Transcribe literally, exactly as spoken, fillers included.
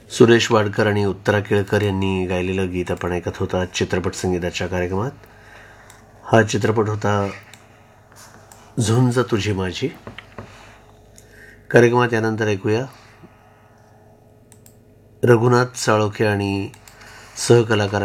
सुरेश वाडकर आणि उत्तरा केळकर यांनी गायलेलं गीत आपण ऐकत होता चित्रपट संगीताच्या कार्यक्रमात. हा चित्रपट होता झुंज तुझी माझी. कार्यक्रमात यानंतर ऐकूया रघुनाथ साळोखे आणि सहकलाकार